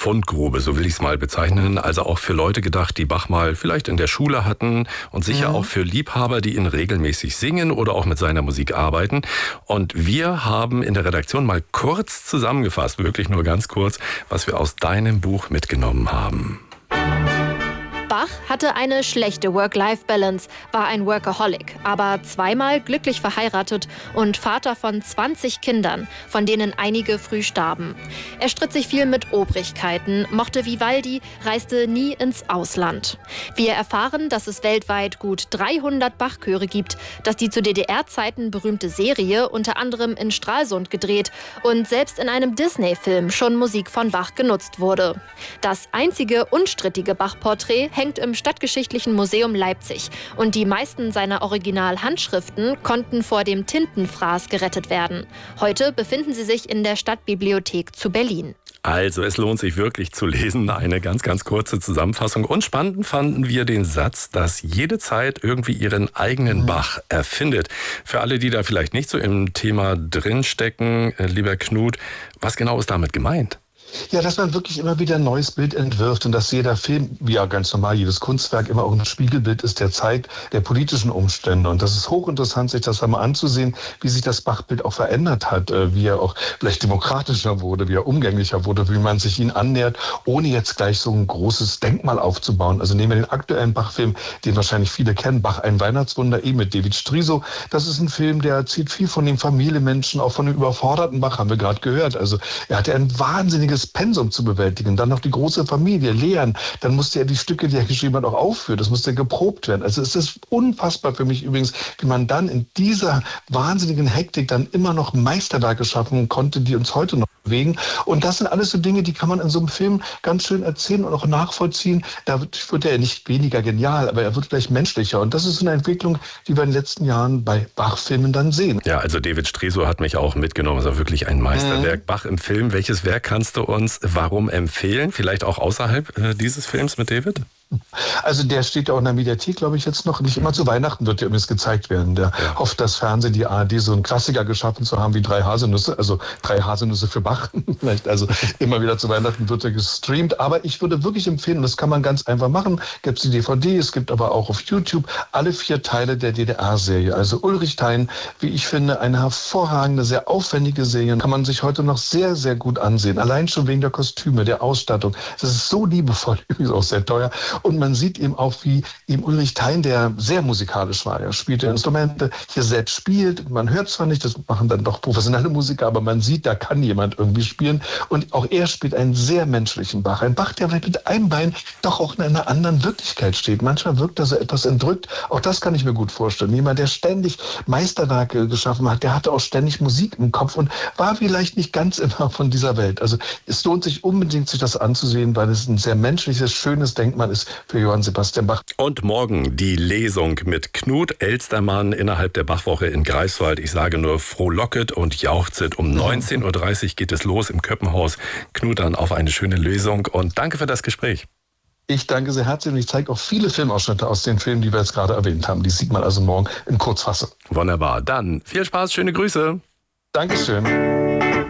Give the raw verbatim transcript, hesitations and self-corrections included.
Fundgrube, so will ich es mal bezeichnen. Also auch für Leute gedacht, die Bach mal vielleicht in der Schule hatten und sicher Mhm. auch für Liebhaber, die ihn regelmäßig singen oder auch mit seiner Musik arbeiten. Und wir haben in der Redaktion mal kurz zusammengefasst, wirklich nur ganz kurz, was wir aus deinem Buch mitgenommen haben. Bach hatte eine schlechte Work-Life-Balance, war ein Workaholic, aber zweimal glücklich verheiratet und Vater von zwanzig Kindern, von denen einige früh starben. Er stritt sich viel mit Obrigkeiten, mochte Vivaldi, reiste nie ins Ausland. Wir erfahren, dass es weltweit gut dreihundert Bach-Chöre gibt, dass die zu D D R-Zeiten berühmte Serie unter anderem in Stralsund gedreht und selbst in einem Disney-Film schon Musik von Bach genutzt wurde. Das einzige unstrittige Bach-Porträt hängt im Stadtgeschichtlichen Museum Leipzig und die meisten seiner Original-Handschriften konnten vor dem Tintenfraß gerettet werden. Heute befinden sie sich in der Stadtbibliothek zu Berlin. Also es lohnt sich wirklich zu lesen, eine ganz, ganz kurze Zusammenfassung. Und spannend fanden wir den Satz, dass jede Zeit irgendwie ihren eigenen Bach erfindet. Für alle, die da vielleicht nicht so im Thema drinstecken, lieber Knut, was genau ist damit gemeint? Ja, dass man wirklich immer wieder ein neues Bild entwirft und dass jeder Film, wie ja ganz normal jedes Kunstwerk, immer auch ein Spiegelbild ist der Zeit, der politischen Umstände. Und das ist hochinteressant, sich das einmal anzusehen, wie sich das Bachbild auch verändert hat, wie er auch vielleicht demokratischer wurde, wie er umgänglicher wurde, wie man sich ihn annähert, ohne jetzt gleich so ein großes Denkmal aufzubauen. Also nehmen wir den aktuellen Bach-Film, den wahrscheinlich viele kennen, Bach, ein Weihnachtswunder, eben mit David Striso. Das ist ein Film, der erzählt viel von den Familienmenschen, auch von dem überforderten Bach, haben wir gerade gehört. Also er hatte ein wahnsinniges Pensum zu bewältigen, dann noch die große Familie, Lehren, dann musste er die Stücke, die er geschrieben hat, auch aufführen, das musste geprobt werden. Also es ist unfassbar für mich übrigens, wie man dann in dieser wahnsinnigen Hektik dann immer noch Meisterwerke schaffen konnte, die uns heute noch bewegen. Und das sind alles so Dinge, die kann man in so einem Film ganz schön erzählen und auch nachvollziehen. Da wird, wird er nicht weniger genial, aber er wird gleich menschlicher. Und das ist eine Entwicklung, die wir in den letzten Jahren bei Bach-Filmen dann sehen. Ja, also David Striso hat mich auch mitgenommen. Das ist wirklich ein Meisterwerk. Mhm. Bach im Film. Welches Werk kannst du uns warum empfehlen? Vielleicht auch außerhalb äh, dieses Films mit David? Also der steht ja auch in der Mediathek, glaube ich, jetzt noch. Nicht immer zu Weihnachten wird ja übrigens gezeigt werden. Der ja. hofft, das Fernsehen, die A R D, so einen Klassiker geschaffen zu haben wie drei Haselnüsse. Also drei Haselnüsse für Bach. Vielleicht also immer wieder zu Weihnachten wird er gestreamt. Aber ich würde wirklich empfehlen, und das kann man ganz einfach machen, gibt es die D V D, es gibt aber auch auf YouTube alle vier Teile der D D R-Serie. Also Ulrich Thein, wie ich finde, eine hervorragende, sehr aufwendige Serie. Kann man sich heute noch sehr, sehr gut ansehen. Allein schon wegen der Kostüme, der Ausstattung. Das ist so liebevoll, übrigens auch sehr teuer. Und man sieht eben auch, wie eben Ulrich Thein, der sehr musikalisch war. Er spielte Instrumente, hier selbst spielt. Man hört zwar nicht, das machen dann doch professionelle Musiker, aber man sieht, da kann jemand irgendwie spielen. Und auch er spielt einen sehr menschlichen Bach. Ein Bach, der mit einem Bein doch auch in einer anderen Wirklichkeit steht. Manchmal wirkt er so etwas entrückt. Auch das kann ich mir gut vorstellen. Jemand, der ständig Meisterwerke geschaffen hat, der hatte auch ständig Musik im Kopf und war vielleicht nicht ganz immer von dieser Welt. Also es lohnt sich unbedingt, sich das anzusehen, weil es ein sehr menschliches, schönes Denkmal ist für Johann Sebastian Bach. Und morgen die Lesung mit Knut Elstermann innerhalb der Bachwoche in Greifswald. Ich sage nur frohlocket und jauchzet. Um neunzehn Uhr dreißig geht es los im Köppenhaus. Knut, dann auf eine schöne Lesung und danke für das Gespräch. Ich danke sehr herzlich und ich zeige auch viele Filmausschnitte aus den Filmen, die wir jetzt gerade erwähnt haben. Die sieht man also morgen in Kurzfassung. Wunderbar. Dann viel Spaß, schöne Grüße. Dankeschön.